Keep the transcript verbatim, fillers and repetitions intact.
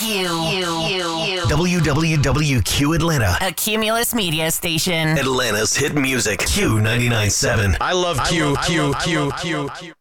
W W W Q Atlanta. A Cumulus media station. Atlanta's hit music. Q ninety-nine point seven. I love Q, Q, Q, Q, Q.